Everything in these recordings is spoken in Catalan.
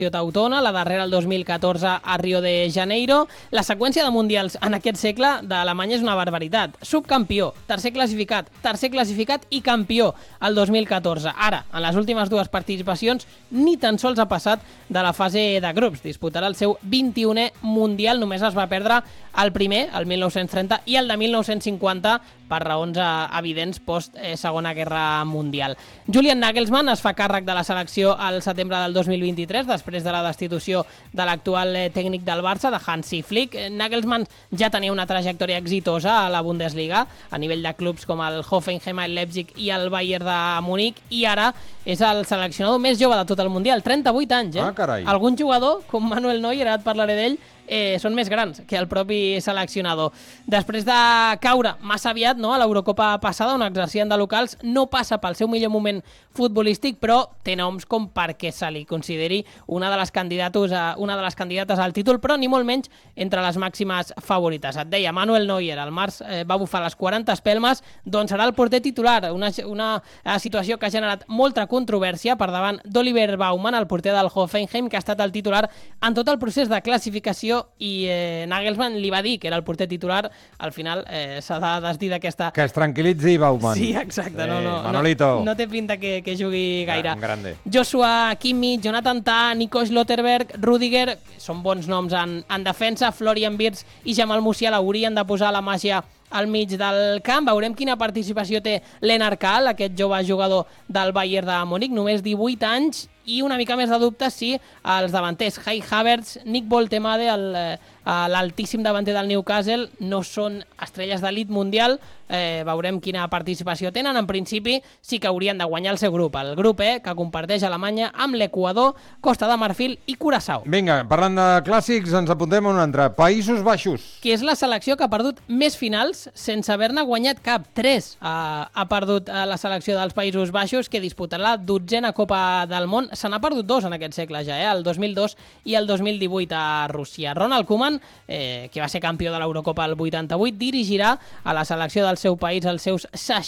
Teutona, la darrera el 2014 a Rio de Janeiro. La seqüència de mundials en aquest segle d'Alemanya és una barbaritat. Subcampió, tercer classificat i campió el 2014. Ara, en les últimes dues participacions, ni tan sols ha passat de la fase de grups. Disputarà el seu 21è mundial, només es va perdre el primer, el 1930, i el de 1950 per raons evidents post-Segona Guerra Mundial. Julian Nagelsmann es fa càrrec de la selecció al setembre del 2023, després de la destitució de l'actual tècnic del Barça, de Hansi Flick. Nagelsmann ja tenia una trajectòria exitosa a la Bundesliga, a nivell de clubs com el Hoffenheim, el Leipzig i el Bayern de Múnich, i ara és el seleccionador més jove de tot el Mundial, 38 anys, Ah, carai. Algun jugador, com Manuel Neuer, ara et parlaré d'ell, són més grans que el propi seleccionador. Després de caure massa aviat a l'Eurocopa passada, on exercien de locals, no passa pel seu millor moment futbolístic, però té noms com perquè se li consideri una de les candidates al títol, però ni molt menys entre les màximes favorites. Et deia, Manuel Neuer, al març va bufar les 40 espelmes, doncs serà el porter titular, una situació que ha generat molta controvèrsia per davant d'Oliver Baumann, el porter del Hoffenheim, que ha estat el titular en tot el procés de classificació, i Nagelsmann li va dir que era el porter titular. Al final s'ha de desdir d'aquesta... Que es tranquil·litzi Baumann. Sí, exacte. Manolito. No té pinta que jugui gaire. Grande. Joshua Kimmich, Jonathan Tah, Nico Schlotterberg, Rüdiger, són bons noms en defensa. Florian Wirtz i Jamal Musiala haurien de posar la màgia al mig del camp. Veurem quina participació té Lennart Kahl, aquest jove jugador del Bayern de Múnich, només 18 anys, i una mica més de dubtes si els davanters Kai Havertz, Nick Woltemade, l'altíssim davanter del Newcastle, no són estrelles d'elit mundial. Veurem quina participació tenen. En principi sí que haurien de guanyar el seu grup, el grup E, que comparteix Alemanya amb l'Equador, Costa de Marfil i Curaçao. Vinga, parlant de clàssics, ens apuntem a un altre. Països Baixos. Que és la selecció que ha perdut més finals sense haver-ne guanyat cap. 3 ha perdut la selecció dels Països Baixos, que disputarà la 12a Copa del Món. Se n'ha perdut 2 en aquest segle ja, el 2002 i el 2018 a Rússia. Ronald Koeman, que va ser campió de l'Eurocopa el 88, dirigirà a la selecció del seu país als seus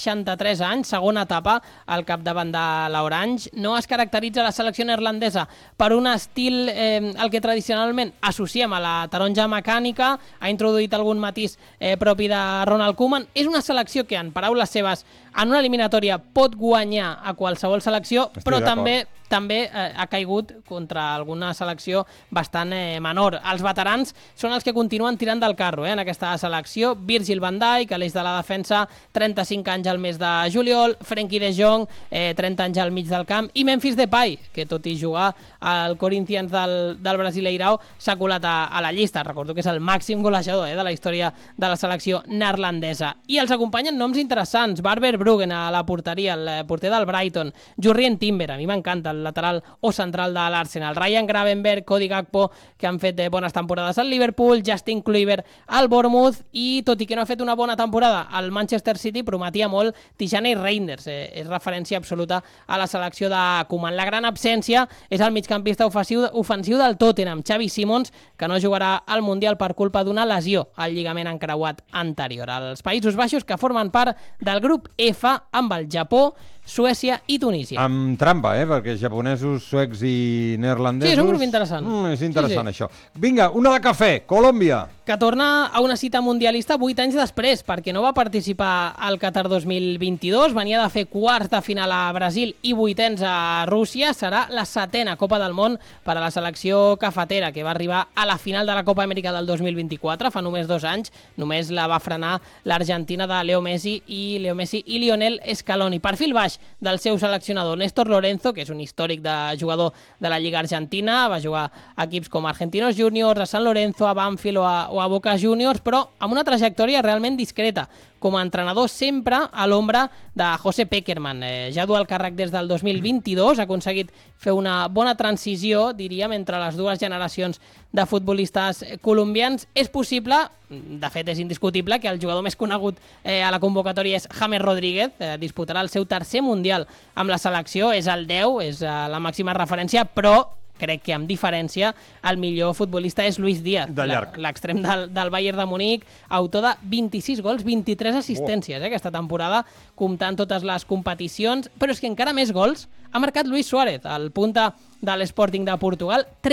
63 anys, segona etapa al capdavant de l'Orange. No es caracteritza la selecció neerlandesa per un estil el que tradicionalment associem a la taronja mecànica. Ha introduït algun matís propi de Ronald Koeman. És una selecció que, en paraules seves, en una eliminatòria pot guanyar a qualsevol selecció, però també ha caigut contra alguna selecció bastant menor. Els veterans són els que continuen tirant del carro en aquesta selecció. Virgil van Dijk, a l'eix de la defensa, 35 anys al mes de juliol, Frenkie de Jong, 30 anys al mig del camp, i Memphis Depay, que tot i jugar al Corinthians del Brasileirao s'ha colat a la llista. Recordo que és el màxim golejador de la història de la selecció neerlandesa. I els acompanyen noms interessants. Barber Bruggen a la porteria, el porter del Brighton. Jurrien Timber, a mi m'encanta, el lateral o central de l'Arsenal. Ryan Gravenberch, Cody Gakpo, que han fet bones temporades al Liverpool. Justin Kluivert al Bournemouth, i tot i que no ha fet una bona temporada al Manchester City, prometia molt Tijani Reinders. És referència absoluta a la selecció de Koeman. La gran absència és el migcampista ofensiu del Tottenham, Xavi Simons, que no jugarà al Mundial per culpa d'una lesió al lligament encreuat anterior. Els Països Baixos, que formen part del grup F amb el Japó, Suècia i Tunísia. Amb trampa, perquè japonesos, suecs i neerlandesos... Sí, és un grup interessant. És interessant, això. Vinga, una de cafè, Colòmbia. Que torna a una cita mundialista 8 anys després, perquè no va participar al Qatar 2022, venia de fer quarts de final a Brasil i vuitens a Rússia. Serà la 7a Copa del Món per a la selecció cafetera, que va arribar a la final de la Copa Amèrica del 2024, fa només 2 anys. Només la va frenar l'Argentina de Leo Messi i Lionel Scaloni. Perfil baix del seu seleccionador Néstor Lorenzo, que és un històric de jugador de la Lliga Argentina, va jugar a equips com Argentinos Juniors, a San Lorenzo, a Banfield o a Boca Juniors, però amb una trajectòria realment discreta. Com a entrenador sempre a l'ombra de José Pekerman. Ja du el càrrec des del 2022, ha aconseguit fer una bona transició, diríem, entre les dues generacions de futbolistes colombians. És possible, de fet és indiscutible, que el jugador més conegut a la convocatòria és James Rodríguez, disputarà el seu tercer Mundial amb la selecció, és el 10, és la màxima referència, però crec que amb diferència el millor futbolista és Luis Díaz, De llarg. l'extrem del Bayern de Munic, autor de 26 gols, 23 assistències aquesta temporada, comptant totes les competicions, però és que encara més gols ha marcat Luis Suárez, el punta de l'Sporting de Portugal,